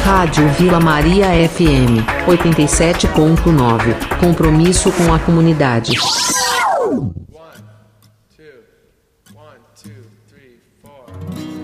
Rádio Vila Maria FM 87.9. Compromisso com a comunidade. One, two, three, four.